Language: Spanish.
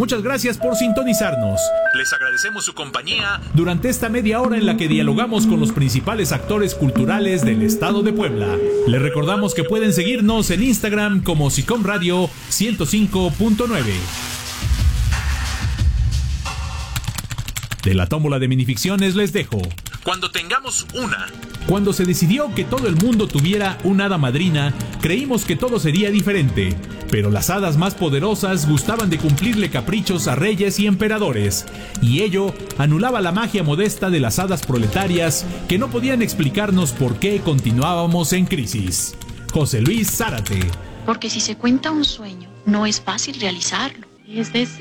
Muchas gracias por sintonizarnos. Les agradecemos su compañía durante esta media hora en la que dialogamos con los principales actores culturales del estado de Puebla. Les recordamos que pueden seguirnos en Instagram como SICOM Radio 105.9. De la tómbola de minificciones les dejo. Cuando tengamos una. Cuando se decidió que todo el mundo tuviera una hada madrina, creímos que todo sería diferente. Pero las hadas más poderosas gustaban de cumplirle caprichos a reyes y emperadores, y ello anulaba la magia modesta de las hadas proletarias que no podían explicarnos por qué continuábamos en crisis. José Luis Zárate. Porque si se cuenta un sueño, no es fácil realizarlo. Es decir,